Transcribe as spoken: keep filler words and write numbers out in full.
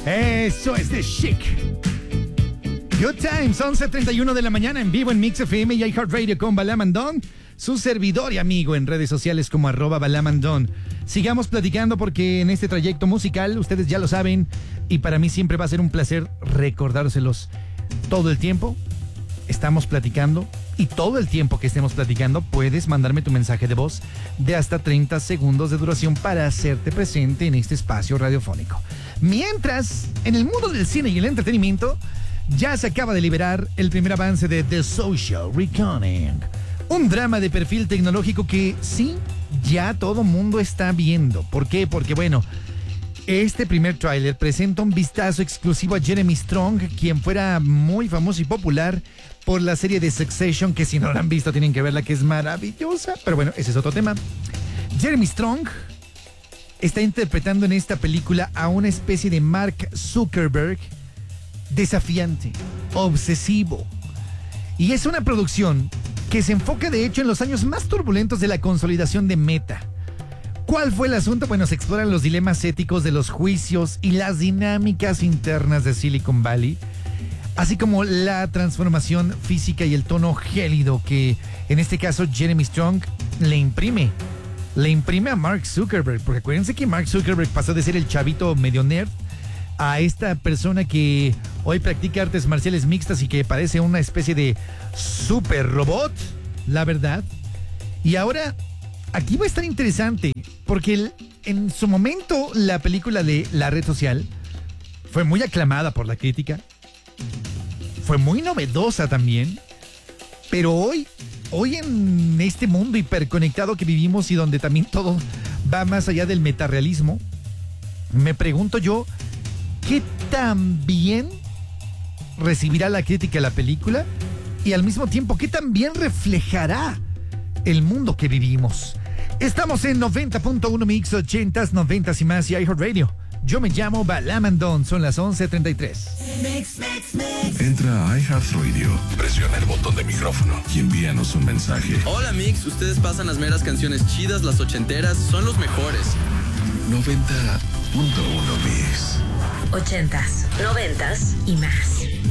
Eso es de Chic. Good Times, once treinta y uno de la mañana en vivo en Mix F M y iHeartRadio con Balamandón, su servidor y amigo en redes sociales como arroba Balamandón. Sigamos platicando porque en este trayecto musical, ustedes ya lo saben, y para mí siempre va a ser un placer recordárselos todo el tiempo. Estamos platicando y todo el tiempo que estemos platicando puedes mandarme tu mensaje de voz de hasta treinta segundos de duración para hacerte presente en este espacio radiofónico. Mientras, en el mundo del cine y el entretenimiento, ya se acaba de liberar el primer avance de The Social Reckoning, un drama de perfil tecnológico que sí, ya todo mundo está viendo. ¿Por qué? Porque bueno, este primer tráiler presenta un vistazo exclusivo a Jeremy Strong, quien fuera muy famoso y popular por la serie de Succession, que si no la han visto tienen que verla, que es maravillosa. Pero bueno, ese es otro tema. Jeremy Strong está interpretando en esta película a una especie de Mark Zuckerberg desafiante, obsesivo. Y es una producción que se enfoca de hecho en los años más turbulentos de la consolidación de Meta. ¿Cuál fue el asunto? Bueno, se exploran los dilemas éticos de los juicios y las dinámicas internas de Silicon Valley, así como la transformación física y el tono gélido que en este caso Jeremy Strong le imprime. Le imprime a Mark Zuckerberg, porque acuérdense que Mark Zuckerberg pasó de ser el chavito medio nerd a esta persona que hoy practica artes marciales mixtas y que parece una especie de super robot, la verdad. Y ahora, aquí va a estar interesante, porque el, en su momento la película de La Red Social fue muy aclamada por la crítica, fue muy novedosa también, pero hoy, hoy en este mundo hiperconectado que vivimos y donde también todo va más allá del metarealismo, me pregunto yo, ¿qué tan bien recibirá la crítica la película? Y al mismo tiempo, ¿qué tan bien reflejará el mundo que vivimos? Estamos en noventa punto uno Mix, ochentas, noventas y más y iHeartRadio. Yo me llamo Balamandón, son las once treinta y tres. Mix, mix, mix. Entra a iHeartRadio, presiona el botón de micrófono y envíanos un mensaje. Hola Mix, ustedes pasan las meras canciones chidas, las ochenteras, son los mejores. noventa punto uno Mix. Ochentas, noventas y más.